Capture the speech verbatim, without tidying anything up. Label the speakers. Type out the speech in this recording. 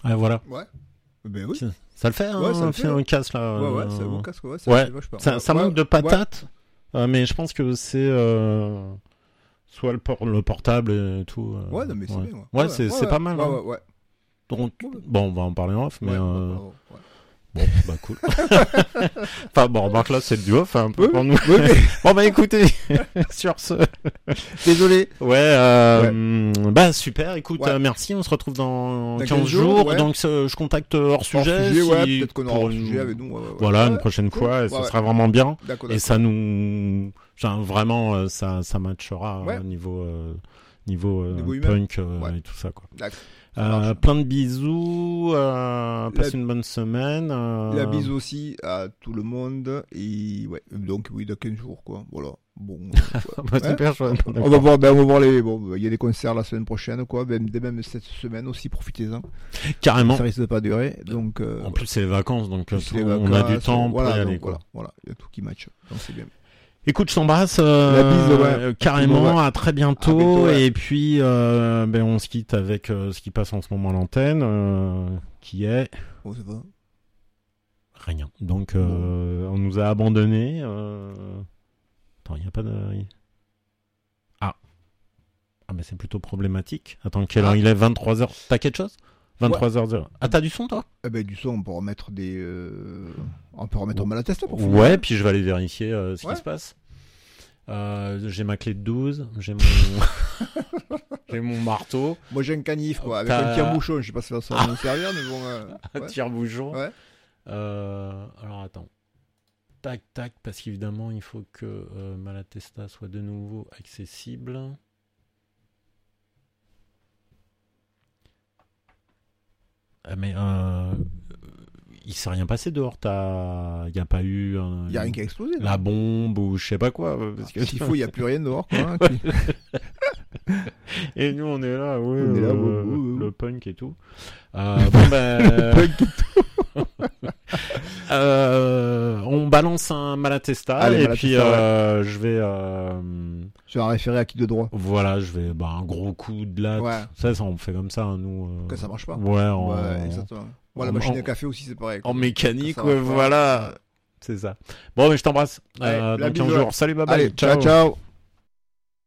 Speaker 1: Ouais, voilà.
Speaker 2: Ouais. Ben oui.
Speaker 1: Ça, ça le fait, hein,
Speaker 2: Ouais, ça le
Speaker 1: fait
Speaker 2: fait,
Speaker 1: un
Speaker 2: ouais.
Speaker 1: casse là.
Speaker 2: Ouais, ouais,
Speaker 1: euh,
Speaker 2: ça vous casse quoi. Ouais, ça,
Speaker 1: ouais.
Speaker 2: je sais pas, je sais pas.
Speaker 1: Ça, ça
Speaker 2: Ouais,
Speaker 1: manque de
Speaker 2: ouais.
Speaker 1: patates, euh, mais je pense que c'est euh, soit le, por- le portable et tout. euh,
Speaker 2: Ouais, non, mais c'est
Speaker 1: ouais.
Speaker 2: bien. Ouais,
Speaker 1: Ouais,
Speaker 2: ouais,
Speaker 1: c'est,
Speaker 2: ouais,
Speaker 1: c'est
Speaker 2: ouais,
Speaker 1: pas mal.
Speaker 2: Ouais,
Speaker 1: hein.
Speaker 2: ouais, ouais.
Speaker 1: Donc,
Speaker 2: Ouais, ouais.
Speaker 1: bon, on va en parler en off, mais.
Speaker 2: Ouais,
Speaker 1: euh,
Speaker 2: ouais, ouais, ouais.
Speaker 1: Bon, bah cool. Enfin, bon, remarque là, c'est le duo, enfin, un peu
Speaker 2: Oui,
Speaker 1: pour nous.
Speaker 2: oui, mais-
Speaker 1: Bon, bah écoutez, sur ce.
Speaker 2: Désolé.
Speaker 1: Ouais, euh, bah super, écoute,
Speaker 2: Ouais.
Speaker 1: euh, merci, on se retrouve dans,
Speaker 2: Dans
Speaker 1: quinze
Speaker 2: quinze
Speaker 1: jours,
Speaker 2: jours, ouais.
Speaker 1: donc euh, je contacte hors
Speaker 2: Hors
Speaker 1: sujet.
Speaker 2: sujet, ouais,
Speaker 1: si-
Speaker 2: peut-être qu'on aura
Speaker 1: pour
Speaker 2: hors
Speaker 1: une-
Speaker 2: sujet avec nous. Ouais, ouais, ouais.
Speaker 1: Voilà,
Speaker 2: Ouais,
Speaker 1: une
Speaker 2: ouais.
Speaker 1: prochaine
Speaker 2: Cool.
Speaker 1: fois, et
Speaker 2: Ouais,
Speaker 1: ça
Speaker 2: ouais.
Speaker 1: sera vraiment bien.
Speaker 2: D'accord,
Speaker 1: Et
Speaker 2: d'accord.
Speaker 1: ça nous. Genre, vraiment, euh, ça, ça matchera
Speaker 2: Ouais.
Speaker 1: au niveau, euh, niveau, euh,
Speaker 2: Niveau humain.
Speaker 1: punk euh,
Speaker 2: Ouais.
Speaker 1: et tout ça, quoi.
Speaker 2: D'accord. Ça
Speaker 1: Euh,
Speaker 2: marche.
Speaker 1: plein de bisous, euh, passe
Speaker 2: La-
Speaker 1: une bonne semaine. Euh...
Speaker 2: La bise aussi à tout le monde. Et ouais, donc oui, dans quinze jours, quoi. Voilà. Bon. euh,
Speaker 1: bah,
Speaker 2: ouais.
Speaker 1: super, je...
Speaker 2: On va voir, ben, on va voir les. Bon, il y a des concerts la semaine prochaine, quoi. Même, dès même cette semaine aussi, profitez-en.
Speaker 1: Carrément.
Speaker 2: Ça risque de pas durer. Donc. Euh,
Speaker 1: En plus, c'est les vacances, donc euh,
Speaker 2: plus
Speaker 1: tout-
Speaker 2: les
Speaker 1: on a du
Speaker 2: vacances,
Speaker 1: temps
Speaker 2: voilà,
Speaker 1: pour y
Speaker 2: donc
Speaker 1: aller, quoi.
Speaker 2: Voilà, voilà, il y a tout qui match. Donc c'est bien.
Speaker 1: Écoute, je t'embrasse. Euh,
Speaker 2: La bise, ouais.
Speaker 1: euh, carrément,
Speaker 2: Ouais.
Speaker 1: à très bientôt.
Speaker 2: À bientôt, ouais.
Speaker 1: Et puis, euh, ben, on se quitte avec euh, ce qui passe en ce moment à l'antenne, euh, qui est
Speaker 2: Bon, c'est pas.
Speaker 1: rien. Donc, euh, on nous a abandonnés. Euh... Attends, il n'y a pas de... Ah. Ah, mais c'est plutôt problématique. Attends, quelle heure
Speaker 2: Ah.
Speaker 1: il est vingt-trois heures. T'as quelque chose vingt-trois heures. Ah, t'as du son, toi
Speaker 2: Eh ben, du son, on peut remettre des. Euh... On peut remettre un malatesta pour
Speaker 1: Ouais,
Speaker 2: finir.
Speaker 1: puis je vais aller vérifier euh, ce
Speaker 2: Ouais.
Speaker 1: qui se passe. Euh, j'ai ma clé de douze, j'ai mon, j'ai mon marteau,
Speaker 2: Moi, j'ai un canif, quoi, avec
Speaker 1: T'as-
Speaker 2: un tire-bouchon. Je sais pas si ça va nous servir, mais bon. Euh...
Speaker 1: un
Speaker 2: ouais.
Speaker 1: tire-bouchon.
Speaker 2: Ouais.
Speaker 1: Euh, alors attends. Tac, tac, parce qu'évidemment, il faut que euh, Malatesta soit de nouveau accessible. Ah, mais euh, il s'est rien passé dehors. T'as... Il n'y a pas eu un-
Speaker 2: Il y a rien qui a explosé. là.
Speaker 1: la bombe ou je sais pas quoi. Parce que...
Speaker 2: S'il faut, il n'y a plus rien dehors, quoi. hein, qui-
Speaker 1: Et nous, on est là, ouais,
Speaker 2: On est là,
Speaker 1: euh,
Speaker 2: ouais, ouais, ouais.
Speaker 1: le punk et tout. Euh, bon, ben, euh, on balance un Malatesta
Speaker 2: Allez,
Speaker 1: et
Speaker 2: Malatesta,
Speaker 1: puis euh, je vais, euh,
Speaker 2: Je vais en référer à qui de droit.
Speaker 1: voilà, je vais, bah, un gros coup de latte.
Speaker 2: Ouais.
Speaker 1: Ça, ça, on fait comme ça, hein, nous. euh,
Speaker 2: Que ça marche pas.
Speaker 1: Ouais, en,
Speaker 2: Ouais, exactement. Moi, la
Speaker 1: en-
Speaker 2: machine
Speaker 1: en-
Speaker 2: à café aussi, c'est pareil. quoi.
Speaker 1: en mécanique,
Speaker 2: Ça marche
Speaker 1: ouais,
Speaker 2: pas.
Speaker 1: voilà. C'est ça. Bon, mais je t'embrasse.
Speaker 2: Allez,
Speaker 1: Euh,
Speaker 2: la
Speaker 1: dans quinze
Speaker 2: bise,
Speaker 1: jours.
Speaker 2: ouais.
Speaker 1: Salut, bye bye.
Speaker 2: Allez, ciao, ciao.